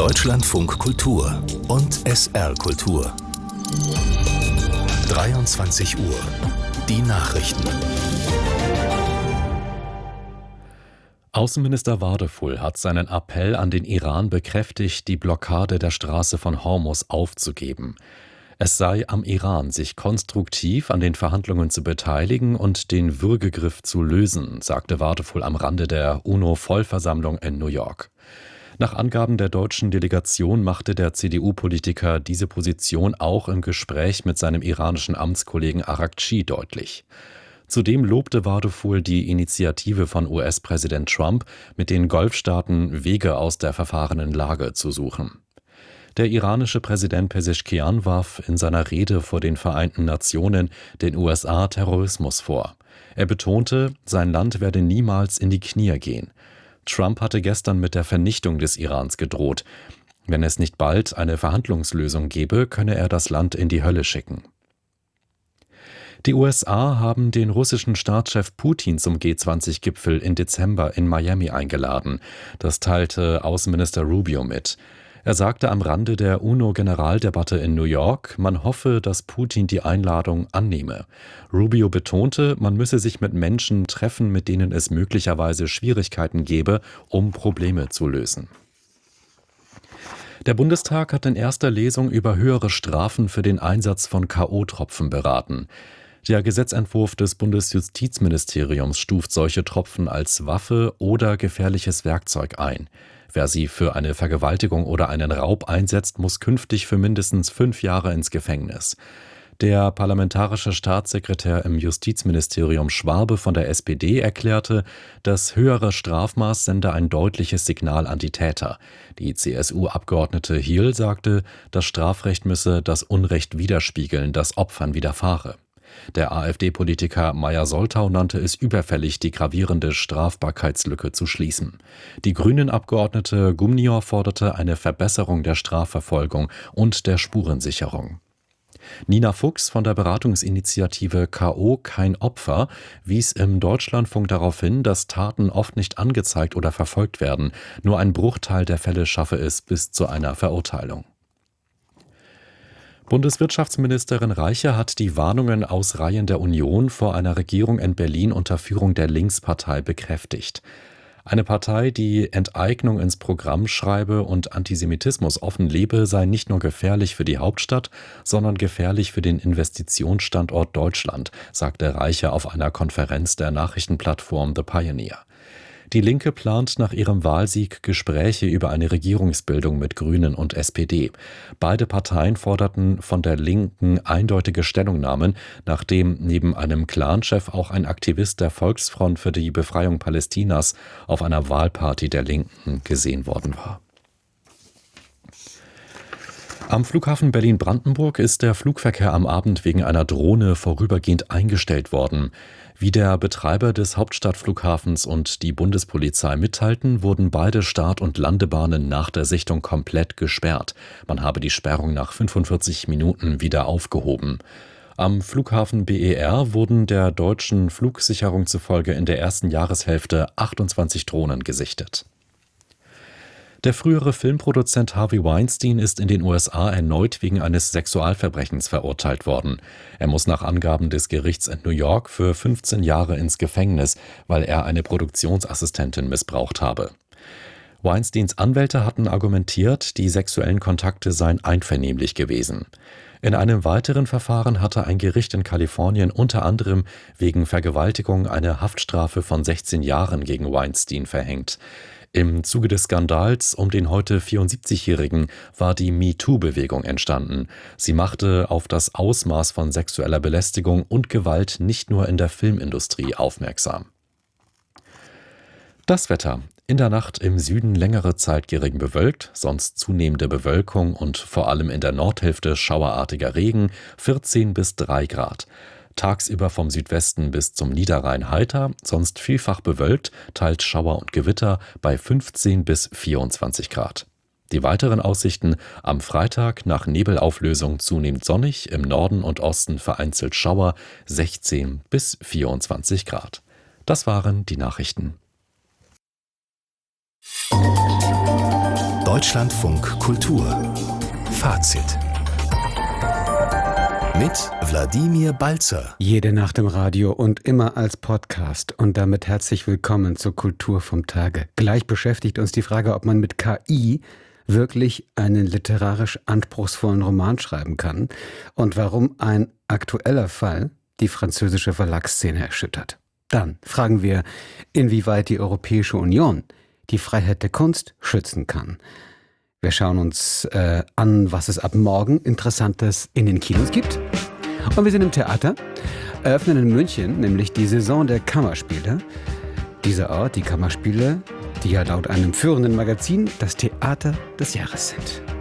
Deutschlandfunk Kultur und SR Kultur. 23 Uhr. Die Nachrichten. Außenminister Wadefull hat seinen Appell an den Iran bekräftigt, die Blockade der Straße von Hormuz aufzugeben. Es sei am Iran, sich konstruktiv an den Verhandlungen zu beteiligen und den Würgegriff zu lösen, sagte Wadefull am Rande der UNO-Vollversammlung in New York. Nach Angaben der deutschen Delegation machte der CDU-Politiker diese Position auch im Gespräch mit seinem iranischen Amtskollegen Araghchi deutlich. Zudem lobte Wadefull die Initiative von US-Präsident Trump, mit den Golfstaaten Wege aus der verfahrenen Lage zu suchen. Der iranische Präsident Pezeshkian warf in seiner Rede vor den Vereinten Nationen den USA Terrorismus vor. Er betonte, sein Land werde niemals in die Knie gehen. Trump hatte gestern mit der Vernichtung des Irans gedroht. Wenn es nicht bald eine Verhandlungslösung gebe, könne er das Land in die Hölle schicken. Die USA haben den russischen Staatschef Putin zum G20-Gipfel im Dezember in Miami eingeladen. Das teilte Außenminister Rubio mit. Er sagte am Rande der UNO-Generaldebatte in New York, man hoffe, dass Putin die Einladung annehme. Rubio betonte, man müsse sich mit Menschen treffen, mit denen es möglicherweise Schwierigkeiten gebe, um Probleme zu lösen. Der Bundestag hat in erster Lesung über höhere Strafen für den Einsatz von K.O.-Tropfen beraten. Der Gesetzentwurf des Bundesjustizministeriums stuft solche Tropfen als Waffe oder gefährliches Werkzeug ein. Wer sie für eine Vergewaltigung oder einen Raub einsetzt, muss künftig für mindestens 5 Jahre ins Gefängnis. Der parlamentarische Staatssekretär im Justizministerium Schwabe von der SPD erklärte, das höhere Strafmaß sende ein deutliches Signal an die Täter. Die CSU-Abgeordnete Hiel sagte, das Strafrecht müsse das Unrecht widerspiegeln, das Opfern widerfahre. Der AfD-Politiker Meyer-Soltau nannte es überfällig, die gravierende Strafbarkeitslücke zu schließen. Die Grünen-Abgeordnete Gumnior forderte eine Verbesserung der Strafverfolgung und der Spurensicherung. Nina Fuchs von der Beratungsinitiative K.O. kein Opfer wies im Deutschlandfunk darauf hin, dass Taten oft nicht angezeigt oder verfolgt werden. Nur ein Bruchteil der Fälle schaffe es bis zu einer Verurteilung. Bundeswirtschaftsministerin Reiche hat die Warnungen aus Reihen der Union vor einer Regierung in Berlin unter Führung der Linkspartei bekräftigt. Eine Partei, die Enteignung ins Programm schreibe und Antisemitismus offen lebe, sei nicht nur gefährlich für die Hauptstadt, sondern gefährlich für den Investitionsstandort Deutschland, sagte Reiche auf einer Konferenz der Nachrichtenplattform The Pioneer. Die Linke plant nach ihrem Wahlsieg Gespräche über eine Regierungsbildung mit Grünen und SPD. Beide Parteien forderten von der Linken eindeutige Stellungnahmen, nachdem neben einem Clanchef auch ein Aktivist der Volksfront für die Befreiung Palästinas auf einer Wahlparty der Linken gesehen worden war. Am Flughafen Berlin-Brandenburg ist der Flugverkehr am Abend wegen einer Drohne vorübergehend eingestellt worden. Wie der Betreiber des Hauptstadtflughafens und die Bundespolizei mitteilten, wurden beide Start- und Landebahnen nach der Sichtung komplett gesperrt. Man habe die Sperrung nach 45 Minuten wieder aufgehoben. Am Flughafen BER wurden der deutschen Flugsicherung zufolge in der ersten Jahreshälfte 28 Drohnen gesichtet. Der frühere Filmproduzent Harvey Weinstein ist in den USA erneut wegen eines Sexualverbrechens verurteilt worden. Er muss nach Angaben des Gerichts in New York für 15 Jahre ins Gefängnis, weil er eine Produktionsassistentin missbraucht habe. Weinsteins Anwälte hatten argumentiert, die sexuellen Kontakte seien einvernehmlich gewesen. In einem weiteren Verfahren hatte ein Gericht in Kalifornien unter anderem wegen Vergewaltigung eine Haftstrafe von 16 Jahren gegen Weinstein verhängt. Im Zuge des Skandals um den heute 74-Jährigen war die MeToo-Bewegung entstanden. Sie machte auf das Ausmaß von sexueller Belästigung und Gewalt nicht nur in der Filmindustrie aufmerksam. Das Wetter. In der Nacht im Süden längere Zeit gering bewölkt, sonst zunehmende Bewölkung und vor allem in der Nordhälfte schauerartiger Regen, 14 bis 3 Grad. Tagsüber vom Südwesten bis zum Niederrhein heiter, sonst vielfach bewölkt, teils Schauer und Gewitter bei 15 bis 24 Grad. Die weiteren Aussichten: am Freitag nach Nebelauflösung zunehmend sonnig, im Norden und Osten vereinzelt Schauer, 16 bis 24 Grad. Das waren die Nachrichten. Deutschlandfunk Kultur Fazit mit Wladimir Balzer. Jede Nacht im Radio und immer als Podcast. Und damit herzlich willkommen zur Kultur vom Tage. Gleich beschäftigt uns die Frage, ob man mit KI wirklich einen literarisch anspruchsvollen Roman schreiben kann und warum ein aktueller Fall die französische Verlagsszene erschüttert. Dann fragen wir, inwieweit die Europäische Union die Freiheit der Kunst schützen kann. Wir schauen uns an, was es ab morgen Interessantes in den Kinos gibt. Und wir sind im Theater, eröffnen in München nämlich die Saison der Kammerspiele. Dieser Ort, die Kammerspiele, die ja laut einem führenden Magazin das Theater des Jahres sind.